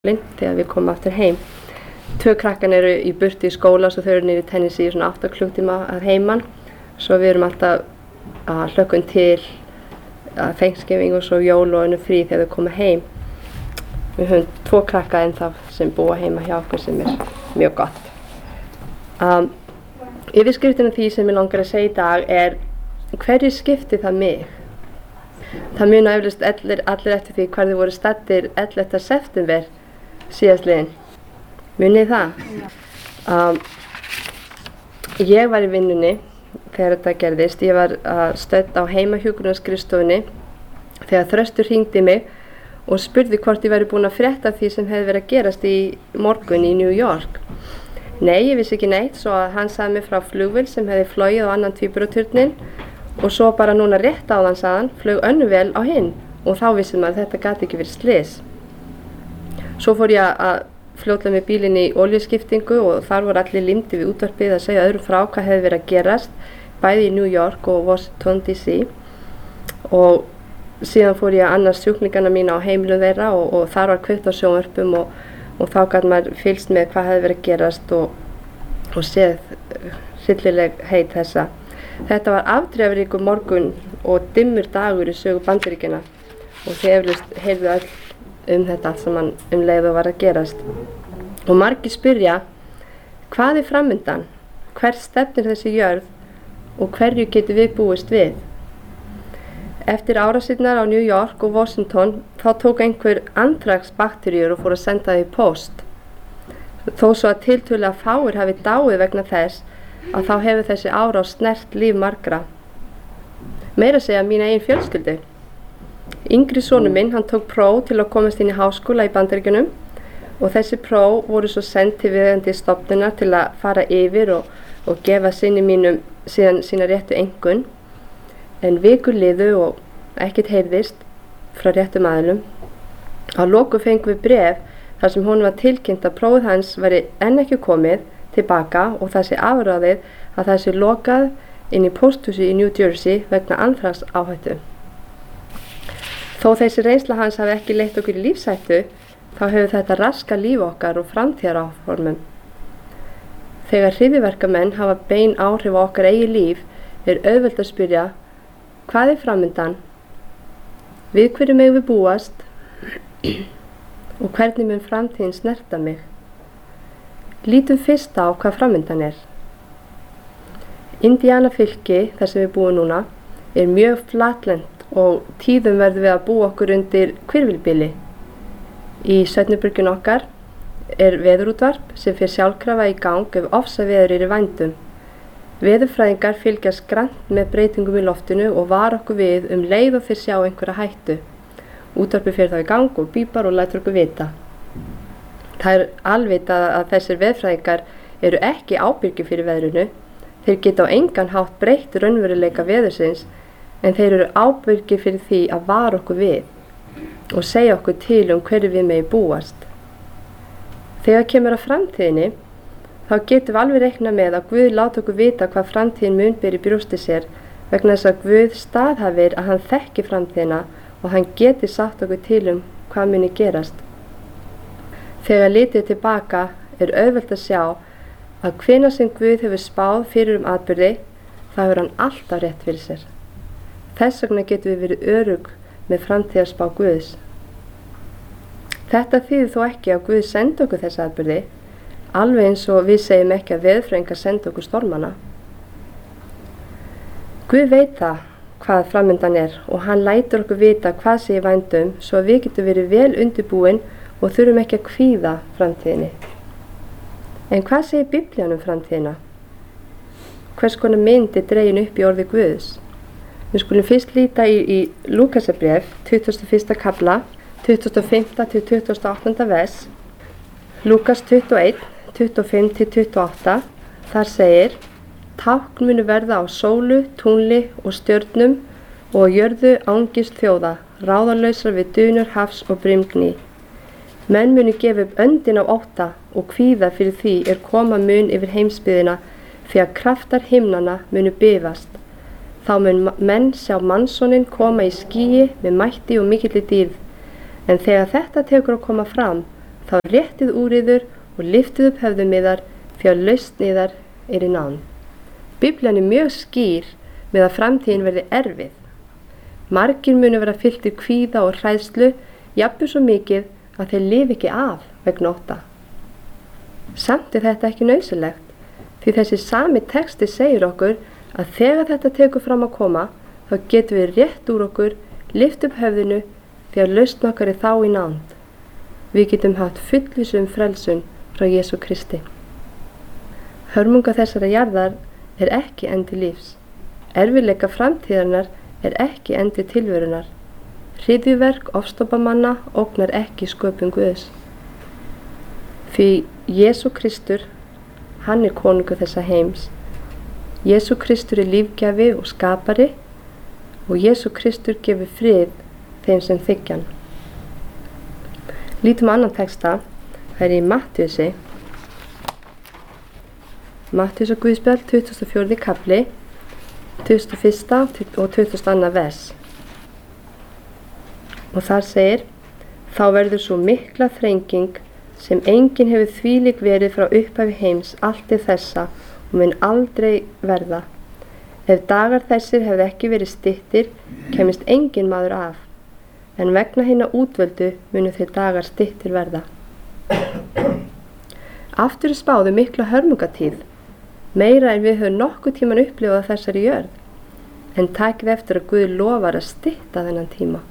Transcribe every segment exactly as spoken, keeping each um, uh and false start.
þegar við komum aftur heim. Tvö krakkan eru í burtu í skóla svo þau eru niður í Tennessee í svona átta klukkutíma að heiman. Svo við erum alltaf að hlökkum til að Thanksgiving og svo jól og önnu frí þegar við komum heim. Við höfum tvo krakka ennþá sem búa heima hjá okkur sem er mjög gott. Um, yfirskriftin af því sem ég langar að segja í dag er hverju skipti það mig? Það muna eflaust allir, allir eftir því hvar þið voru staddir ellefta september síðastliðinn. Munið það? Um, ég var í vinnunni þegar þetta gerðist. Ég var uh, stödd á heimahjúkrunarskrifstofunni þegar Þröstur hringdi mig og spurði hvort ég væri búin að frétta því sem hefði verið að gerast í morgun í New York. Nei, ég vissi ekki neitt, svo að hann sagði mig frá flugvél sem hefði flogið á annan tvíburaturninn og svo bara núna rétt áðan sagðan flög önnur vél á hinn og þá vissum að þetta gat ekki verið slys. Svo fór ég að fljóta með bílinn í olíuskiptingu og þar voru allir límdi við útvarpið að segja öðrum frá hvað hefði verið að gerast bæði í New York og Washington D C og síðan fór ég að annast sjúklingana mína á heimilum þeirra og, og þar var kveikt á sjónvörpum og, og þá gat maður fylgst með hvað hefði verið að gerast og, og séð hryllileg heit þessa. Þetta var afdrifaríkur morgun og dimmur dagur í sögu Bandaríkjanna og þið eflaust heyrðu öll um þetta allt saman um leið og var að gerast. Og margir spyrja, hvað er framundan? Hvert stefnir þessi jörð og hverju getur við búist við? Eftir árásirnar á New York og Washington þá tók einhver antrax-bakteríur og fór að senda þau í póst. Þó svo að tiltölulega fáir hafi dáið vegna þess að þá hefur þessi árás snert líf margra. Meira að segja mína eigin fjölskyldu. Yngri sonur minn, hann tók próf til að komast inn í háskóla í Bandaríkjunum og þessi próf voru svo send til viðeigandi stofnunar til að fara yfir og, og gefa sinni mínum síðan sína réttu einkunn. En vikur liðu og ekkert heyrðist frá réttum aðilum. Að lokum fengum við bréf þar sem honum var tilkynnt að prófið hans væri enn ekki komið tilbaka og það sé afráðið að það sé lokað inn í pósthúsi í New Jersey vegna anþrax áhættu. Þó þessi reynsla hans hafi ekki leitt okkur í lífshættu, þá hefur þetta raskað líf okkar og framtíðaráformum. Þegar hryðjuverkamenn hafa bein áhrif á okkar eigið líf, er auðvelt að spyrja, hvað er framundan? Við hverju megum við búast? Og hvernig mun framtíðin snerta mig? Lítum fyrst á hvað framundan er. Indiana fylki, þar sem við búum núna, er mjög flatlent og tíðum verðum við að búa okkur undir hvirfilbyli. Í svefnherberginu okkar er veðurútvarp sem fer sjálfkrafa í gang ef ofsaveður er í vændum. Veðurfræðingar fylgjast grannt með breytingum í loftinu og vara okkur við um leið og þeir sjá einhverja hættu. Útvarpið fer þá í gang og bípar og lætur okkur vita. Það er alvitað að þessir veðurfræðingar eru ekki ábyrgir fyrir veðrinu. Þeir geta á engan hátt breytt raunveruleika veðursins en þeir eru ábyrgir fyrir því að vara okkur við og segja okkur til um hverju við megi búast. Þegar kemur að framtíðinni, þá getum við alveg reiknað með að Guð láti okkur vita hvað framtíðin mun ber í brjósti sér vegna þess að Guð staðhæfir að hann þekki framtíðina og hann geti sagt okkur til um hvað muni gerast. Þegar litið tilbaka er auðvelt að sjá að hvenær sem Guð hefur spáð fyrir um atburði, þá hefur hann alltaf rétt fyrir sér. Þess vegna getum við verið örugg með framtíðarspá Guðs. Þetta þýðir þó ekki að Guð sendi okkur þessa atburði, alveg eins og við segjum ekki að veðurfræðingar sendi okkur stormana. Guð veit það hvað framundan er og hann lætur okkur vita hvað sé í vændum svo að við getum verið vel undirbúin og þurfum ekki að kvíða framtíðinni. En hvað segir Biblían um framtíðina? Hvers konar mynd er dregin upp í orði Guðs? Við skulum fyrst líta í, í Lúkasarbréf, tuttugasta og fyrsta kafla, tuttugasta og fimmta til tuttugasta og áttunda vers. Lúkas tuttugu og eitt, tuttugu og fimm til tuttugu og átta, þar segir, tákn munu verða á sólu, tungli og stjörnum og á jörðu angist þjóða, ráðalausra við dunur hafs og brimgný. Menn munu gefa upp öndin á ótta og kvíða fyrir því er koma mun yfir heimsbyggðina því að kraftar himnanna munu bifast. Þá mun menn sjá mannssoninn koma í skýi með mætti og mikilli dýrð, en þegar þetta tekur að koma fram, þá réttið úr yður og liftið upp höfðum yðar, því að lausn yðar er í nánd. Biblían er mjög skýr með að framtíðin verði erfið. Margir munu vera fylltir kvíða og hræðslu, jafnvel svo mikið að þeir lifi ekki af vegna ótta. Samt er þetta ekki nauðsynlegt, því þessi sami texti segir okkur að þegar þetta tekur fram að koma, þá getum við rétt úr okkur, lyft upp höfðinu, því að lausn okkar er þá í nánd. Við getum haft fullvissu um frelsun frá Jesú Kristi. Hörmunga þessara jarðar er ekki endi lífs. Erfiðleika framtíðarinnar er ekki endi tilverunar. Hryðjuverk ofstoppamanna ógnar ekki sköpun Guðs. Því Jesú Kristur, hann er konungur þessa heims. Jesú Kristur er lífgjafi og skapari og Jesú Kristur gefur frið þeim sem þiggja hann. Lítum á annan texta, það er í Matthíusi. Matthíus og Guðspjall, tuttugasta og fjórði kafli, tuttugasta og fyrsta og tuttugasta og annað vers. Og þar segir, þá verður svo mikla þrenging sem enginn hefur þvílík verið frá upphafi heims allt til þessa og mun aldrei verða. Ef dagar þessir hefði ekki verið styttir, kemist enginn maður af, en vegna hinna útvöldu munu þeir dagar styttir verða. Aftur er spáðu mikla hörmungatíð, meira en við höfum nokkuð tíman upplifað þessari jörð, en takið eftir að Guð lofar að stytta þennan tíma.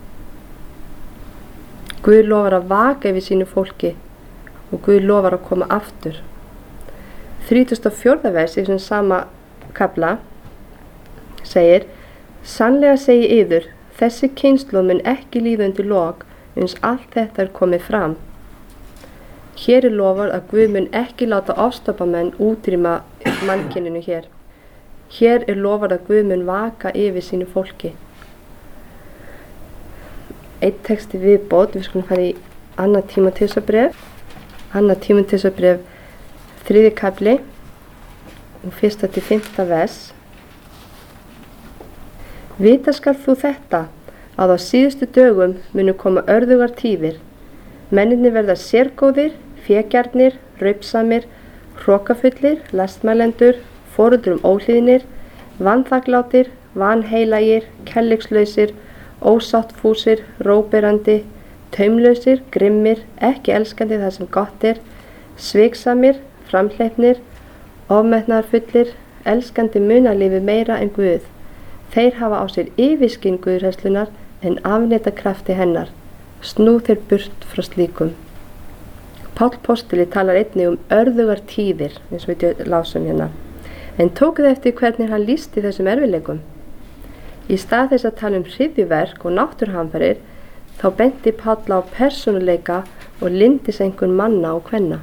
Guð lofar að vaka yfir sínu fólki og Guð lofar að koma aftur. þrítugasta og fjórða vers í þessum sama kafla segir, sannlega segi yður, þessi kynslóð mun ekki líða undir lok uns allt þetta er komið fram. Hér er lofað að Guð mun ekki láta ofstoppamenn útrýma mannkyninu hér. Hér er lofað að Guð mun vaka yfir sínu fólki. Eitt texti viðbót, við skulum fara í annað Tímóteusarbréf, annað Tímóteusarbréf, þriðji kafli og fyrsta til fimmta vers. Vita skal þú þetta, að á síðustu dögum munu koma örðugar tíðir. Mennirnir verða sérgóðir, fégjarnir, raupsamir, hrokafullir, lestmælendur, foreldrum óhlýðnir, vanþakklátir, vanheilagir, kærleikslausir, ósáttfúsir, róberandi, taumlausir, grimmir, ekki elskandi það sem gott er, sviksamir, framhleypnir, ofmetnaðarfullir, elskandi munalífi meira en Guð. Þeir hafa á sér yfirskyn Guðhræðslunnar en afneita krafti hennar. Snú þeir burt frá slíkum. Páll postuli talar einnig um örðugar tíðir, eins og við lásum hérna. En tókuð eftir hvernig hann lýsti þessum erfiðleikum. Í stað þess að tala um hryðjuverk og náttúruhamfarir, þá benti Páll á persónuleika og lyndiseinkunn manna og kvenna.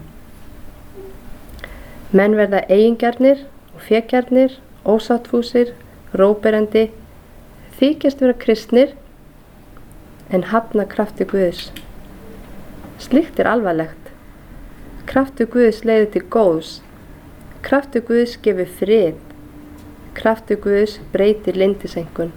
Menn verða eigingjarnir og fégjarnir, ósáttfúsir, róberandi, þykjast vera kristnir, en hafna krafti Guðs. Slíkt er alvarlegt. Krafti Guðs leiðir til góðs. Krafti Guðs gefur frið. Krafti Guðs breytir lyndiseinkunn.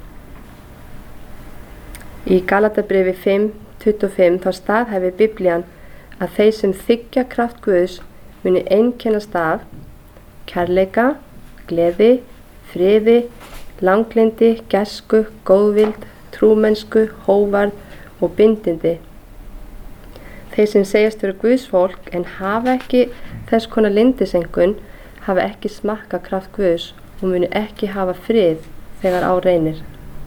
Í Galatabréfi fimm tuttugu og fimm þá staðhæfir Biblían að þeir sem þiggja kraft Guðs muni einkennast af kærleika, gleði, friði, langlyndi, gæsku, góðvild, trúmennsku, hóvarð og bindindi. Þeir sem segjast vera Guðs fólk en hafa ekki þess konar lyndiseinkunn hafa ekki smakka kraft Guðs og muni ekki hafa frið þegar á reynir.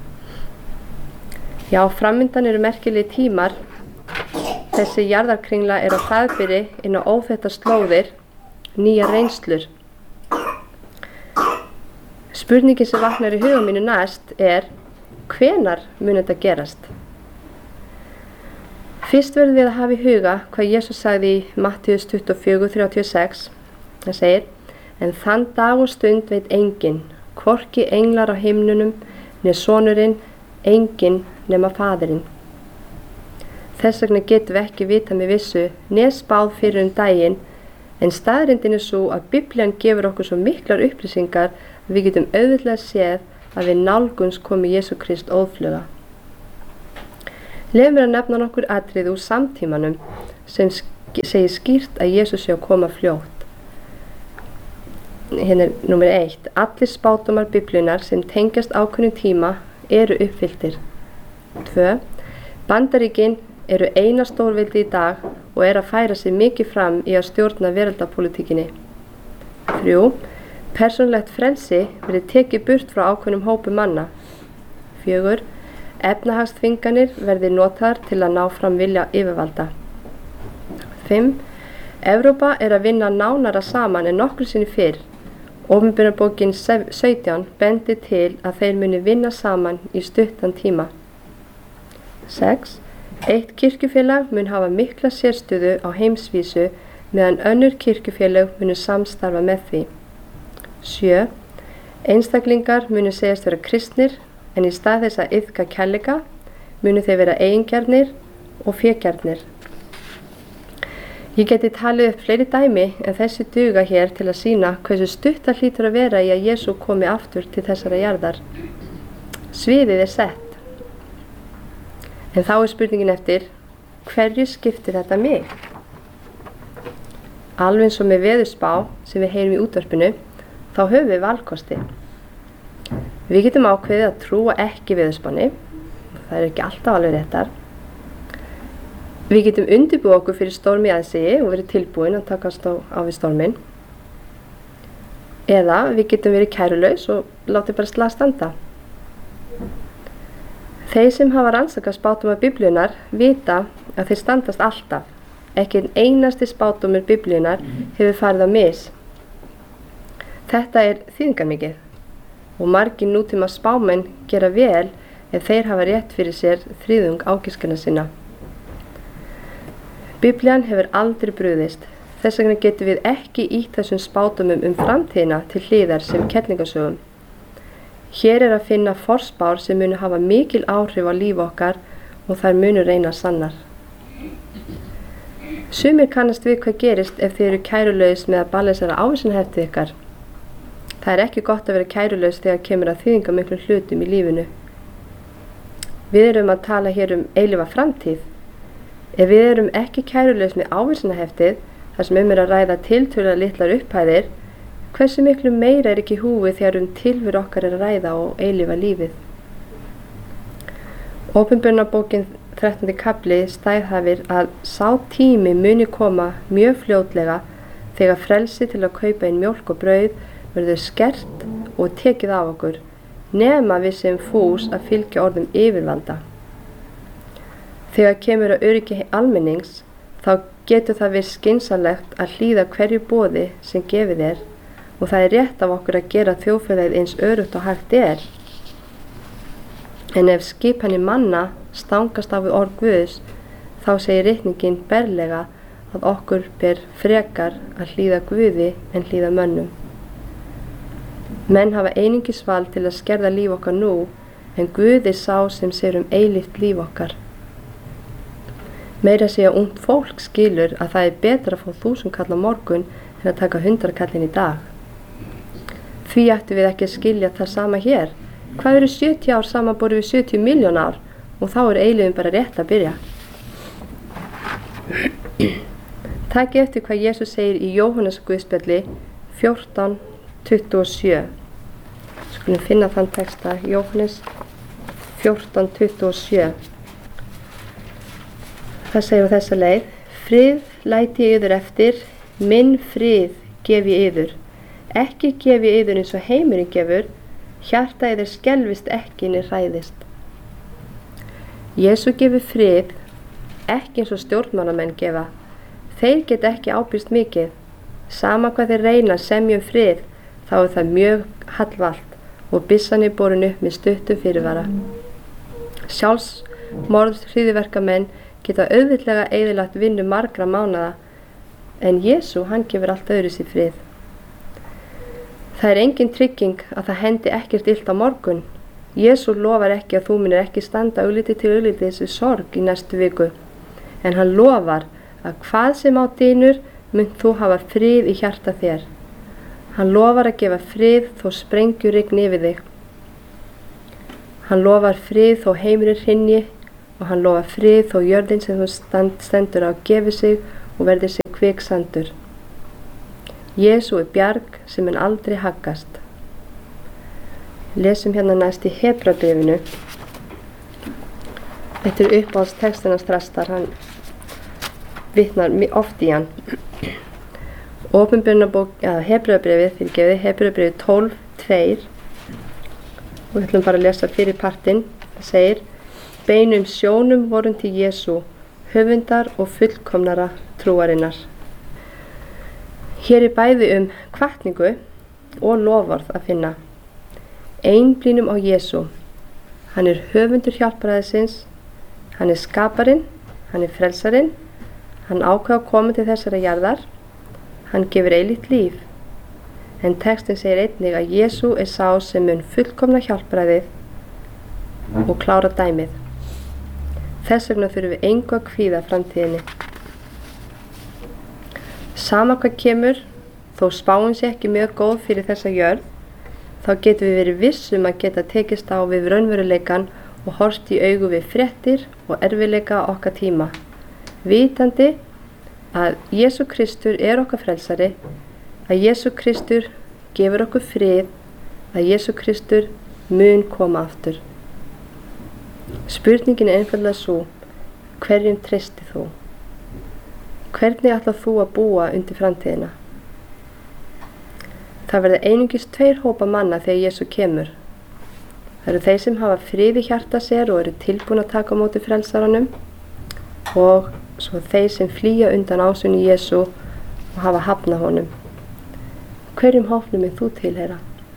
Já, framundan eru merkilegi tímar. Þessi jarðarkringla er á hraðbyri inn á óþekktar slóðir, nýjar reynslur. Spurningin sem vaknar í huga mínu næst er, hvenær mun þetta gerast? Fyrst verðum við að hafa í huga hvað Jesús sagði í Matthíus tuttugu og fjögur þrjátíu og sex. Það segir, en þann dag og stund veit enginn, hvorki englar á himnunum, né sonurinn, enginn nema faðirinn. Þess vegna getum við ekki vita með vissu, né spáð fyrir um daginn, en staðreyndin er svo að Biblían gefur okkur svo miklar upplýsingar að við getum auðvitað séð að við nálgunst komi Jesú Krist óðfluga. Leyfum mér að nefna nokkur atriði úr samtímanum sem segir skýrt að Jesús sé að koma fljótt. Hérna er númer eitt. Allir spádómar Biblíunnar sem tengjast ákveðnum tíma eru uppfylltir. tvö. Bandaríkin eru eina stórveldi í dag og er að færa sig mikið fram í að stjórna veraldapólitíkinni. þrjú. Persónulegt frelsi verið tekið burt frá ákveðnum hópum manna. fjögur. Efnahagsþvinganir verði notaðar til að ná fram vilja yfirvalda. fimm. Evrópa er að vinna nánara saman en nokkru sinni fyrr. Opinberabókin sautján bendir til að þeir muni vinna saman í stuttan tíma. sex. Eitt kirkjufélag mun hafa mikla sérstöðu á heimsvísu meðan önnur kirkjufélag munu samstarfa með því. sjö. Einstaklingar munu segjast vera kristnir en í stað þess að iðka kærleika munu þeir vera eigingjarnir og fégjarnir. Ég geti talið upp fleiri dæmi en þessi duga hér til að sýna hversu stutt það hlýtur að vera í að Jesú komi aftur til þessara jarðar. Sviðið er sett. En þá er spurningin eftir, hverju skiptir þetta mig? Alveg eins og með veðurspá sem við heyrum í útvarpinu, þá höfum við valkosti. Við getum ákveðið að trúa ekki veðurspánni, það er ekki alltaf alveg réttar. Við getum undirbúið okkur fyrir storm í aðsigi og verið tilbúin að takast á, á við stormin. Eða við getum verið kærulaus og látið bara slag standa. Þeir sem hafa rannsakað spádóma Biblíunnar vita að þeir standast alltaf. Ekki einn einasti spádómur Biblíunnar hefur farið á mis. Þetta er þýðingarmikið og margir nútíma spámenn gera vel ef þeir hafa rétt fyrir sér þriðjung ágiskana sinna. Biblían hefur aldrei brugðist. Þess vegna getum við ekki ýtt þessum spádómum um framtíðina til hliðar sem kellingasögum. Hér er að finna forspár sem munu hafa mikil áhrif á líf okkar og þær munu reyna sannar. Sumir kannast við hvað gerist ef þið eru kærulaus með að balleysara ávísunarheftið ykkar. Það er ekki gott að vera kærulaus þegar kemur að þýðingarmiklum hlutum í lífinu. Við erum að tala hér um eilífa framtíð. Ef við erum ekki kærulaus með ávísunarheftið, þar sem um er að ræða tiltölulega litlar upphæðir, hversu miklu meira er ekki í húfi þegar um tilveru okkar er að ræða og eilífa lífið. Opinberunarbókin þrettándi kafli staðhæfir að sá tími muni koma mjög fljótlega þegar frelsi til að kaupa inn mjólk og brauð verður skert og tekið af okkur, nema við sem fús að fylgja orðum yfirvalda. Þegar kemur að öryggi almennings, þá getur það verið skynsamlegt að hlýða hverju boði sem gefið er og það er rétt af okkur að gera þjóðfélagið eins öruggt og hægt er. En ef skipanir manna stangast á við orð Guðs, þá segir ritningin berlega að okkur ber frekar að hlýða Guði en hlýða mönnum. Menn hafa einungis vald til að skerða líf okkar nú, en Guð er sá sem sér um eilíft líf okkar. Meira segja ungt fólk skilur að það er betra að fá þúsund kall á morgun en að taka hundrað kallin í dag. Því ættum við ekki að skilja það sama hér. Hvað eru sjötíu ár samanborið við sjötíu milljón ár og þá er eilífin bara rétt að byrja. Takið eftir hvað Jesús segir í Jóhannes Guðspjalli fjórtán tuttugu og sjö. Skulum finna þann texta, Jóhannes fjórtán tuttugu og sjö. Það segir á þessa leið: Frið læti ég yður eftir, minn frið gef ég yður. Ekki gef ég yður eins og heimurinn gefur, hjarta yður skelfist ekki né hræðist. Jesú gefur frið, ekki eins og stjórnmálamenn gefa. Þeir get ekki ábyrgst mikið. Sama hvað þeir reyna að semja um frið, þá er það mjög hallvalt og byssan er borin upp með stuttum fyrirvara. Sjálfsmorð hryðjuverkamenn geta auðvitað eyðilagt vinnu margra mánaða, en Jesú hann gefur allt öðru sér frið. Það er engin trygging að það hendi ekkert illt á morgun. Jesú lofar ekki að þú munir ekki standa augliti til augliti þessu sorg í næstu viku, en hann lofar að hvað sem á dynur mun þú hafa frið í hjarta þér. Hann lofar að gefa frið þó sprengjur rigni yfir þig. Hann lofar frið þó heimurinn hrynji og hann lofar frið þó jörðin sem þú stand, stendur á gefi sig og verði sig kviksandur. Jesú er bjarg sem mun aldrei haggast. Lesum hérna næst í Hebreabréfinu. Þetta er uppáhalds textinans Þrastar, hann vitnar oft í hann. Opinberunarbók, eða Hebreabréfið, fyrirgefið, Hebreabréfið tólf tvö. Og við ætlum bara að lesa fyrir partinn. Það segir: Beinum sjónum vorum til Jesú, höfundar og fullkomnara trúarinnar. Hér er bæði um hvatningu og loforð að finna. Einblínum á Jesú. Hann er höfundur hjálpræðisins, hann er skaparinn, hann er frelsarinn, hann ákvað að koma til þessara jarðar, hann gefur eilíft líf. En textin segir einnig að Jesú er sá sem mun fullkomna hjálpræðið og klára dæmið. Þess vegna þurfum við engu að kvíða framtíðinni. Sama hvað kemur, þó spáin sé ekki mjög góð fyrir þessa jörð, þá getum við verið vissum að geta tekist á við raunveruleikann og horfst í augu við fréttir og erfiðleika okkar tíma, vitandi að Jesú Kristur er okkar frelsari, að Jesú Kristur gefur okkur frið, að Jesú Kristur mun koma aftur. Spurningin er einfaldlega svo: hverjum treystir þú? Hvernig ætlar þú að búa undir framtíðina? Það verða einungis tveir hópa manna þegar Jesú kemur. Það eru þeir sem hafa frið í hjarta sér og eru tilbúin að taka á móti frelsaranum, og svo þeir sem flýja undan ásýni Jesú og hafa hafnað honum. Hverjum hópnum er þú tilheyra?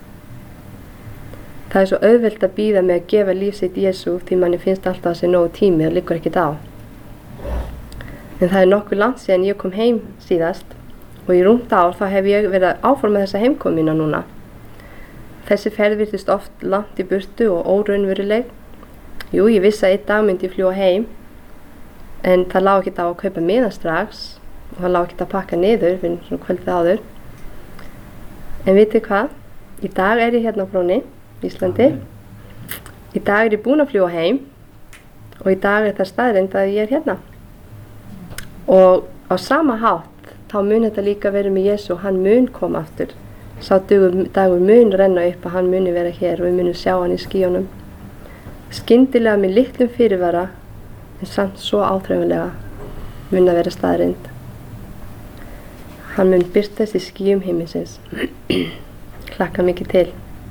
Það er svo auðvelt að bíða með að gefa líf sitt Jesú því manni finnst alltaf að sé nógu tími og liggur ekkert á. En það er nokkuð langt síðan ég kom heim síðast, og í rúmt ár þá hef ég verið að áforma þessa heimkomina núna. Þessi ferð virtist oft langt í burtu og óraunveruleg. Jú, ég vissi að einn dag myndi ég fljúga heim, en það lá ekkert á að kaupa miðan strax og það lá ekkert að pakka niður fyrir svona kvöldið áður. En vitið hvað? Í dag er ég hérna á Brúnni, Íslandi. Í dag er ég búin að fljúga heim og í dag er það staðreynd að ég er hérna. Og á sama hátt þá mun þetta líka verið með Jesú, hann mun koma aftur. Sá dagur, dagur mun renna upp að hann muni vera hér og við munum sjá hann í skýjunum. Skyndilega með litlum fyrirvara, en samt svo áþreifanlega mun að vera staðreynd. Hann mun birtast í skýjum himinsins. Hlakka mikið til.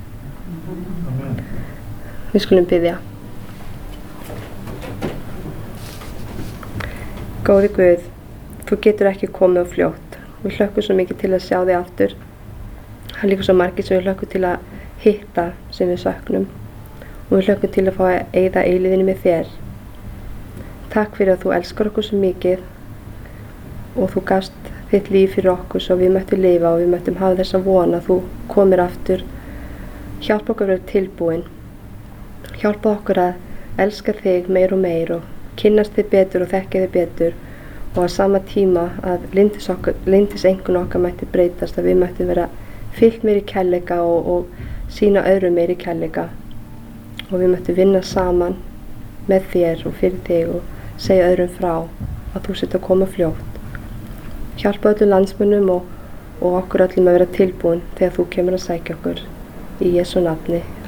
Við skulum biðja. Góði Guð, þú getur ekki komið á fljótt. Við hlökkum svo mikið til að sjá þig aftur. Það er líka svo margir sem við hlökkum til að hitta sem við söknum. Og við hlökkum til að fá að eyða eilíðinni með þér. Takk fyrir að þú elskar okkur svo mikið og þú gafst þitt líf fyrir okkur svo við mættum lifa og við mættum hafa þessa von að þú komir aftur. Hjálpa okkur að vera tilbúin. Hjálpa okkur að elska þig meir og meir og kynnast þig betur og þekka þig betur, og á sama tíma að lindis, okkur, lindis einhvern okkar mætti breytast, að við mættum vera fyllt meir í kærleika og, og sína öðrum meir í kærleika, og við mættum vinna saman með þér og fyrir þig og segja öðrum frá að þú sért að koma fljótt. Hjálpa öllum landsmönnum og, og okkur öllum að vera tilbúin þegar þú kemur að sækja okkur. Í Jesú nafni.